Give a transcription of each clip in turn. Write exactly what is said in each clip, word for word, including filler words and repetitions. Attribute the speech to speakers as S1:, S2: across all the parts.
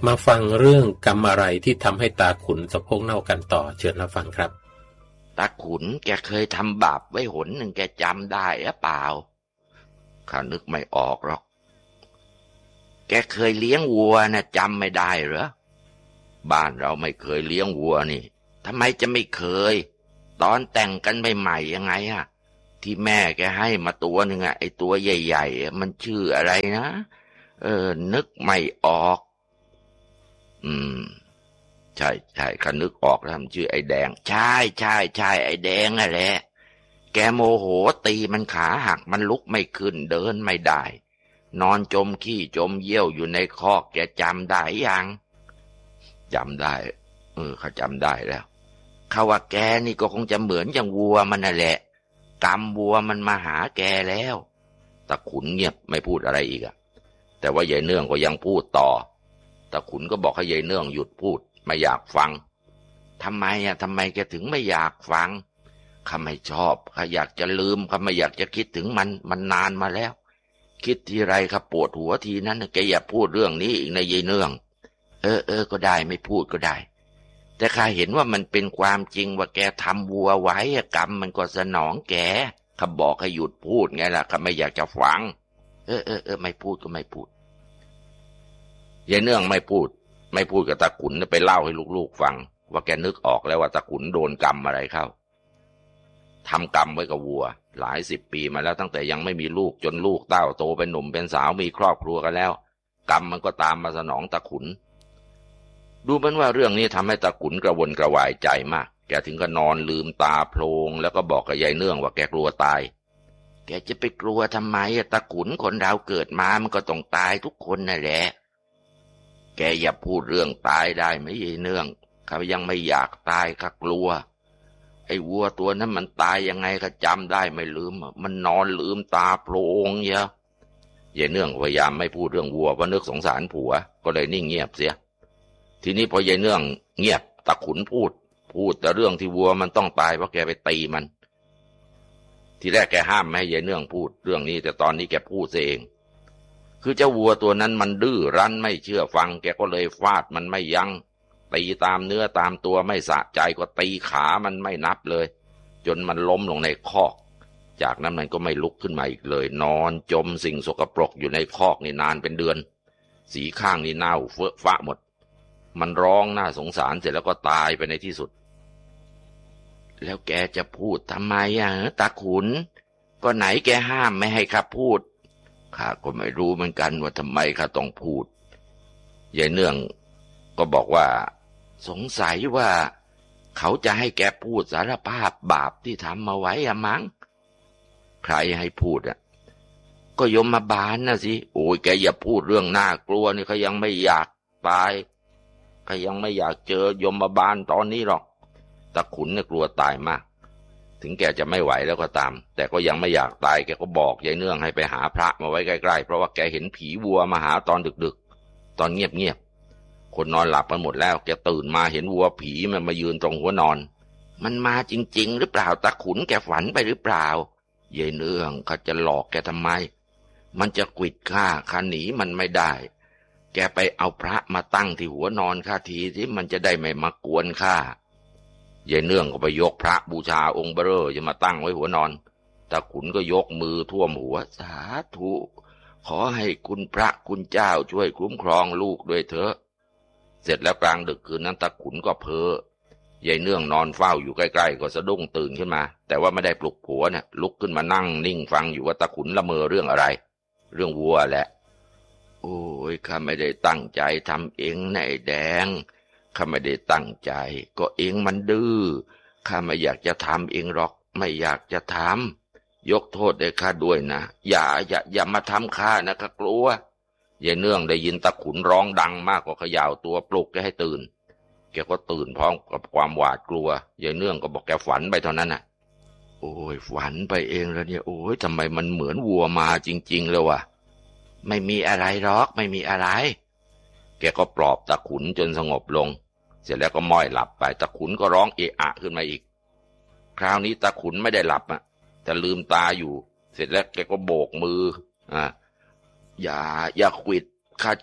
S1: มาฟังเรื่องกรรมอะไรที่ทำให้ตาขุนสะโพกเน่ากันต่อเชิญรับฟังครับ
S2: ตาขุนแกเคยทำบาปไว้หนหนึ่งแกจำได้หรือเปล่าข้านึกไม่ออกหรอกแกเคยเลี้ยงวัวนะจำไม่ได้เหรอบ้านเราไม่เคยเลี้ยงวัวนี่ทำไมจะไม่เคยตอนแต่งกันใหม่ๆยังไงอะที่แม่แกให้มาตัวหนึ่งอะไอ้ตัวใหญ่ๆมันชื่ออะไรนะเออนึกไม่ออกอืมใช่ใช่ข้านึกออกแล้วมันชื่อไอ้แดงใช่ใช่ใช่ไอ้แดงนั่นแหละแกโมโหตีมันขาหักมันลุกไม่ขึ้นเดินไม่ได้นอนจมขี้จมเยี่ยวอยู่ในคอกแกจำได้ยังจำได้เออเขาจำได้แล้วเขาว่าแกนี่ก็คงจะเหมือนอย่างวัวมันนั่นแหละกรรมวัวมันมาหาแกแล้วตาขุนเงียบไม่พูดอะไรอีกอะแต่ว่ายายเนื่องก็ยังพูดต่อตาขุนก็บอกให้ยายเนื่องหยุดพูดไม่อยากฟังทำไมอะทำไมแกถึงไม่อยากฟังข้าไม่ชอบข้าอยากจะลืมข้าไม่อยากจะคิดถึงมันมันนานมาแล้วคิดทีไรข้าปวดหัวทีนั้นแกอย่าพูดเรื่องนี้อีกนะยายเนื่องเออเออก็ได้ไม่พูดก็ได้แต่ข้าเห็นว่ามันเป็นความจริงว่าแกทำวัวไว้กรรมมันก็สนองแกข้าบอกให้หยุดพูดไงล่ะข้าไม่อยากจะฟังเออเออเออไม่พูดก็ไม่พูดยายเนื่องไม่พูดไม่พูดกับตาขุนไปเล่าให้ลูกๆฟังว่าแกนึกออกแล้วว่าตาขุนโดนกรรมอะไรเข้าทำกรรมไว้กับวัวหลายสิบปีมาแล้วตั้งแต่ยังไม่มีลูกจนลูกเต้าโตเป็นหนุ่มเป็นสาวมีครอบครัวกันแล้วกรรมมันก็ตามมาสนองตาขุนดูเหมือนว่าเรื่องนี้ทำให้ตาขุนกระวนกระวายใจมากแกถึงก็นอนลืมตาโพลงแล้วก็บอกกับยายเนื่องว่าแกกลัวตายแกจะไปกลัวทำไมตาขุนคนเราเกิดมามันก็ต้องตายทุกคนนั่นแหละแกอย่าพูดเรื่องตายได้ไหมยายเนื่องข้ายังไม่อยากตายข้ากลัวไอ้วัวตัวนั้นมันตายยังไงข้าจำได้ไม่ลืมมันนอนลืมตาโพลงเยอะยายเนื่องพยายามไม่พูดเรื่องวัวเพราะนึกสงสารผัวก็เลยนิ่งเงียบเสียทีนี้พอยายเนื่องเงียบตาขุนพูดพูดแต่เรื่องที่วัวมันต้องตายเพราะแกไปตีมันทีแรกแกห้ามไม่ให้ยายเนื่องพูดเรื่องนี้แต่ตอนนี้แกพูดเองคือเจ้าวัวตัวนั้นมันดื้อรั้นไม่เชื่อฟังแกก็เลยฟาดมันไม่ยั้งตีตามเนื้อตามตัวไม่สะใจก็ตีขามันไม่นับเลยจนมันล้มลงในคอกจากนั้นมันก็ไม่ลุกขึ้นมาอีกเลยนอนจมสิ่งสกปรกอยู่ในคอกนี่นานเป็นเดือนสีข้างนี่เน่าเฟ้อฟ้าหมดมันร้องน่าสงสารเสร็จแล้วก็ตายไปในที่สุดแล้วแกจะพูดทำไมอ่ะตาขุนก็ไหนแกห้ามไม่ให้ข้าพูดข้าก็ไม่รู้เหมือนกันว่าทำไมข้าต้องพูดยายเนื่องก็บอกว่าสงสัยว่าเขาจะให้แกพูดสารภาพบาปที่ทำมาไว้อะมั้งใครให้พูดอ่ะก็ยมบาลนะสิโอ้ยแกอย่าพูดเรื่องน่ากลัวนี่เขายังไม่อยากตายเขายังไม่อยากเจอยมบาลตอนนี้หรอกตาขุนเนี่ยกลัวตายมากถึงแกจะไม่ไหวแล้วก็ตามแต่ก็ยังไม่อยากตายแกก็บอกยายเนื่องให้ไปหาพระมาไว้ใกล้ๆเพราะว่าแกเห็นผีวัวมาหาตอนดึกๆตอนเงียบๆคนนอนหลับกันหมดแล้วแกตื่นมาเห็นวัวผีมันมายืนตรงหัวนอนมันมาจริงๆหรือเปล่าตาขุนแกฝันไปหรือเปล่ายายเนื่องเขาจะหลอกแกทำไมมันจะกวิดข้าข้าหนีมันไม่ได้แกไปเอาพระมาตั้งที่หัวนอนข้าทีที่มันจะได้ไม่มากวนข้ายายเนื่องก็ไปยกพระบูชาองค์เบ้อจะมาตั้งไว้หัวนอนตาขุนก็ยกมือท่วมหัวสาธุขอให้คุณพระคุณเจ้าช่วยคุ้มครองลูกด้วยเถอะเสร็จแล้วกลางดึกคืนนั้นตาขุนก็เพ้อยายเนื่องนอนเฝ้าอยู่ใกล้ๆก็สะดุ้งตื่นขึ้นมาแต่ว่าไม่ได้ปลุกผัวเนี่ยลุกขึ้นมานั่งนิ่งฟังอยู่ว่าตาขุนละเมอเรื่องอะไรเรื่องวัวแหละโอ้ยข้าไม่ได้ตั้งใจทำเองนายแดงข้าไม่ได้ตั้งใจก็เองมันดื้อข้าไม่อยากจะทำเองหรอกไม่อยากจะทำยกโทษให้ข้าด้วยนะอย่าอย่าอย่ามาทำข้านะข้ากลัวยายเนื่องได้ยินตาขุนร้องดังมากกว่าเขย่าตัวปลุกแกให้ตื่นแกก็ตื่นพร้อมกับความหวาดกลัวยายเนื่องก็บอกแกฝันไปเท่านั้นน่ะโอ้ยฝันไปเองแล้วเนี่ยโอ้ยทำไมมันเหมือนวัวมาจริงๆเลยวะไม่มีอะไรหรอกไม่มีอะไรแกก็ปลอบตาขุนจนสงบลงเสร็จแล้วก็ม้อยหลับไปตาขุนก็ร้องเอะอะขึ้นมาอีกคราวนี้ตาขุนไม่ได้หลับอ่ะแต่ลืมตาอยู่เสร็จแล้วแกก็โบกมืออ่าอย่าอย่าขวิดข้าเจ็บ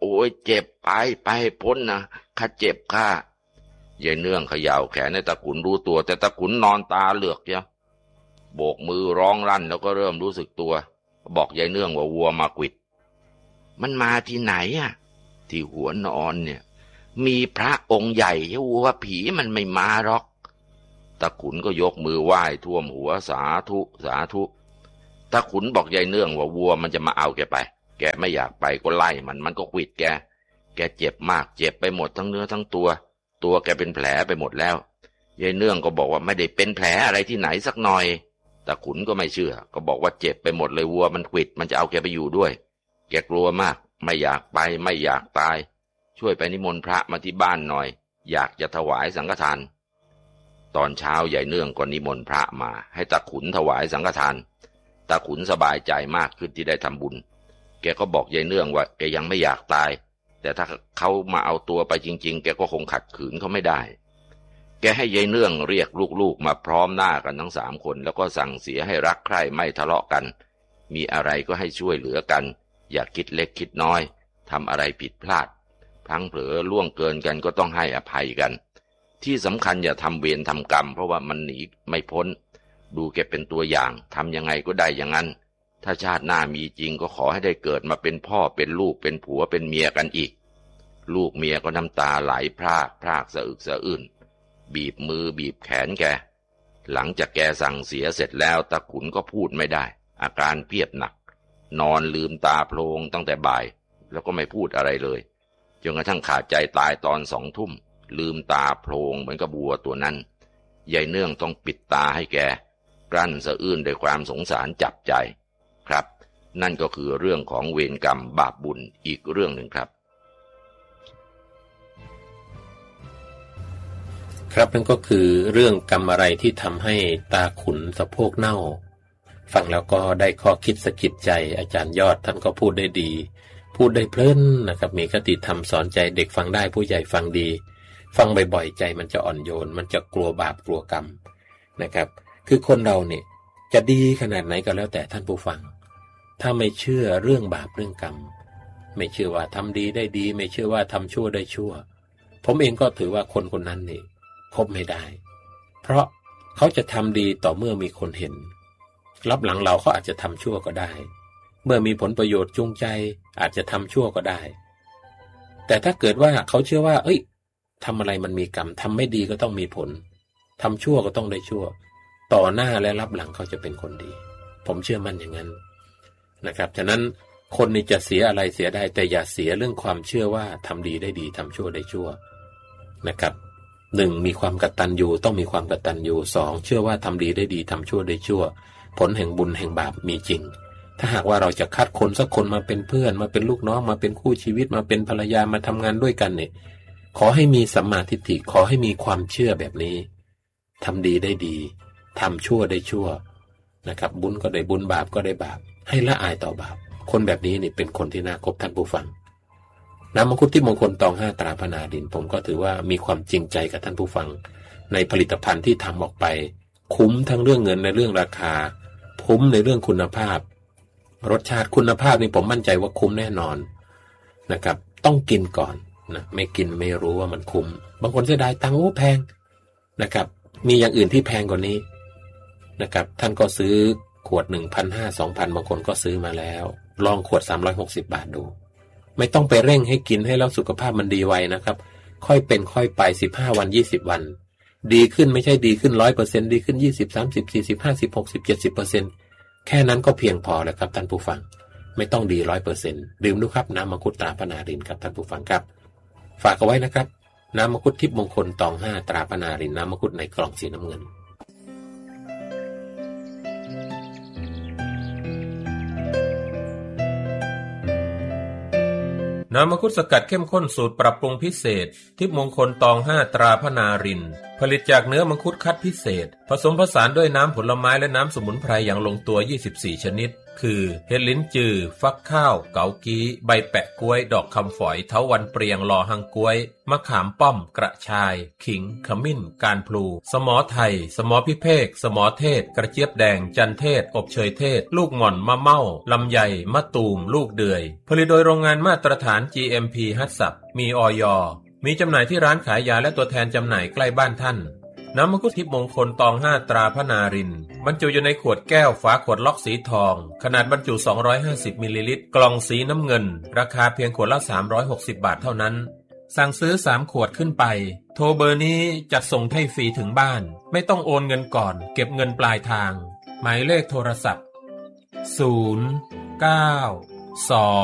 S2: โอ้ยเจ็บไปไปพ้นนะข้าเจ็บข้ายายเนื่องเขย่าแขนให้ตาขุนรู้ตัวแต่ตาขุนนอนตาเหลือกเจ้าโบกมือร้องลั่นแล้วก็เริ่มรู้สึกตัวบอกยายเนื่องว่าวัวมาขวิดมันมาที่ไหนอ่ะที่หัวนอนเนี่ยมีพระองค์ใหญ่วัวผีมันไม่มาหรอกตาขุนก็ยกมือไหว้ท่วมหัวสาธุสาธุตาขุนบอกยายเนื่องว่าวัวมันจะมาเอาแกไปแกไม่อยากไปก็ไล่มันมันก็ขวิดแกแกเจ็บมากเจ็บไปหมดทั้งเนื้อทั้งตัวตัวแกเป็นแผลไปหมดแล้วยายเนื่องก็บอกว่าไม่ได้เป็นแผลอะไรที่ไหนสักหน่อยตาขุนก็ไม่เชื่อก็บอกว่าเจ็บไปหมดเลยวัวมันขวิดมันจะเอาแกไปอยู่ด้วยแกกลัวมากไม่อยากไปไม่อยากตายช่วยไปนิมนต์พระมาที่บ้านหน่อยอยากจะถวายสังฆทานตอนเช้ายายเนื่องก็นิมนต์พระมาให้ตาขุนถวายสังฆทานตาขุนสบายใจมากขึ้นที่ได้ทำบุญแกก็บอกยายเนื่องว่าแกยังไม่อยากตายแต่ถ้าเขามาเอาตัวไปจริงๆแกก็คงขัดขืนเขาไม่ได้แกให้ยายเนื่องเรียกลูกๆมาพร้อมหน้ากันทั้งสามคนแล้วก็สั่งเสียให้รักใคร่ไม่ทะเลาะกันมีอะไรก็ให้ช่วยเหลือกันอย่าคิดเล็กคิดน้อยทำอะไรผิดพลาดพลั้งเผลอล่วงเกินกันก็ต้องให้อภัยกันที่สำคัญอย่าทำเวรทำกรรมเพราะว่ามันหนีไม่พ้นดูแกเป็นตัวอย่างทำยังไงก็ได้อย่างนั้นถ้าชาติหน้ามีจริงก็ขอให้ได้เกิดมาเป็นพ่อเป็นลูกเป็นผัวเป็นเมียกันอีกลูกเมียก็น้ำตาไหลพรากพรากสะอึกสะอื้นบีบมือบีบแขนแกหลังจากแกสั่งเสียเสร็จแล้วตาขุนก็พูดไม่ได้อาการเพียบหนักนอนลืมตาโพลงตั้งแต่บ่ายแล้วก็ไม่พูดอะไรเลยจนกระทั่งขาดใจตายตอนสองทุ่มลืมตาโพลงเหมือนกับบัวตัวนั้นยายเนื่องต้องปิดตาให้แกกลั้นสะอื้นด้วยความสงสารจับใจครับนั่นก็คือเรื่องของเวรกรรมบาปบุญอีกเรื่องหนึ่งครับ
S1: ครับนั่นก็คือเรื่องกรรมอะไรที่ทำให้ตาขุนสะโพกเน่าฟังแล้วก็ได้ข้อคิดสะกิดใจอาจารย์ยอดท่านก็พูดได้ดีพูดได้เพลินนะครับมีคติธรรมสอนใจเด็กฟังได้ผู้ใหญ่ฟังดีฟังบ่อยๆใจมันจะอ่อนโยนมันจะกลัวบาปกลัวกรรมนะครับคือคนเราเนี่ยจะดีขนาดไหนก็แล้วแต่ท่านผู้ฟังถ้าไม่เชื่อเรื่องบาปเรื่องกรรมไม่เชื่อว่าทำดีได้ดีไม่เชื่อว่าทำชั่วได้ชั่วผมเองก็ถือว่าคนคนนั้นนี่คบไม่ได้เพราะเขาจะทำดีต่อเมื่อมีคนเห็นรับหลังเราเขาอาจจะทำชั่วก็ได้เมื่อมีผลประโยชน์จูงใจอาจจะทำชั่วก็ได้แต่ถ้าเกิดว่าเขาเชื่อว่าเอ้ยทำอะไรมันมีกรรมทำไม่ดีก็ต้องมีผลทำชั่วก็ต้องได้ชั่วต่อหน้าและรับหลังเขาจะเป็นคนดีผมเชื่อมั่นอย่างนั้นนะครับฉะนั้นคนนี่จะเสียอะไรเสียได้แต่อย่าเสียเรื่องความเชื่อว่าทำดีได้ดีทำชั่วได้ชั่วนะครับหนึ่งมีความกตัญญูต้องมีความกตัญญูสองเชื่อว่าทำดีได้ดีทำชั่วได้ชั่วผลแห่งบุญแห่งบาปมีจริงถ้าหากว่าเราจะคัดคนสักคนมาเป็นเพื่อนมาเป็นลูกน้องมาเป็นคู่ชีวิตมาเป็นภรรยามาทำงานด้วยกันเนี่ยขอให้มีสัมมาทิฏฐิขอให้มีความเชื่อแบบนี้ทำดีได้ดีทำชั่วได้ชั่วนะครับบุญก็ได้บุญบาปก็ได้บาปให้ละอายต่อบาปคนแบบนี้นี่เป็นคนที่น่าคบท่านผู้ฟังน้ำมังคุดที่มงคลตองห้าตราพนาดินผมก็ถือว่ามีความจริงใจกับท่านผู้ฟังในผลิตภัณฑ์ที่ทำออกไปคุ้มทั้งเรื่องเงินในเรื่องราคาคุ้มในเรื่องคุณภาพรสชาติคุณภาพนี่ผมมั่นใจว่าคุ้มแน่นอนนะครับต้องกินก่อนนะไม่กินไม่รู้ว่ามันคุ้มบางคนเสียดายตังค์โอ้แพงนะครับมีอย่างอื่นที่แพงกว่านี้นะครับท่านก็ซื้อขวด หนึ่งพันห้าร้อย สองพัน บางคนก็ซื้อมาแล้วลองขวดสามร้อยหกสิบบาทดูไม่ต้องไปเร่งให้กินให้แล้วสุขภาพมันดีไวนะครับค่อยเป็นค่อยไปสิบห้าวันยี่สิบวันดีขึ้นไม่ใช่ดีขึ้น ร้อยเปอร์เซ็นต์ ดีขึ้นยี่สิบ สามสิบ สี่สิบ ห้าสิบ หกสิบ เจ็ดสิบเปอร์เซ็นต์ แค่นั้นก็เพียงพอแล้วครับท่านผู้ฟังไม่ต้องดี ร้อยเปอร์เซ็นต์ ดื่มดูครับน้ำมังคุดตราพนารินครับท่านผู้ฟังครับฝากเอาไว้นะครับน้ำมังคุดทิพย์มงคลตองห้าตราพนารินน้ำมังคุดในกล่องสีน้ำเงินน้ำมังคุดสกัดเข้มข้นสูตรปรับปรุงพิเศษทิพย์มงคลตองห้าตราพนารินผลิตจากเนื้อมังคุดคัดพิเศษผสมผสานด้วยน้ำผลไม้และน้ำสมุนไพรอย่างลงตัวยี่สิบสี่ชนิดคือเห็ดลิ้นจือฟักข้าวเกากี้ใบแปะกล้วยดอกคำฝอยเถาวันเปรียงลอหังกล้วยมะขามป้อมกระชายขิงขมิ้นการพลูสมอไทยสมอพิเภกสมอเทศกระเจี๊ยบแดงจันเทศอบเชยเทศลูกหม่อนมะเม่าลำไยมะตูมลูกเดือยผลิตโดยโรงงานมาตรฐาน จี เอ็ม พี ฮัตสับมีอย.มีจำหน่ายที่ร้านขายยาและตัวแทนจำหน่ายใกล้บ้านท่านน้ำมังคุดทิพย์มงคลตองห้าตราพระนารินทร์บรรจุอยู่ในขวดแก้วฝาขวดล็อกสีทองขนาดบรรจุสองร้อยห้าสิบมิลลิลิตรกล่องสีน้ำเงินราคาเพียงขวดละสามร้อยหกสิบบาทเท่านั้นสั่งซื้อสามขวดขึ้นไปโทรเบอร์นี้จัดส่งให้ฟรีถึงบ้านไม่ต้องโอนเงินก่อนเก็บเงินปลายทางหมายเลขโทรศัพท์ศูนย์ เก้า สอง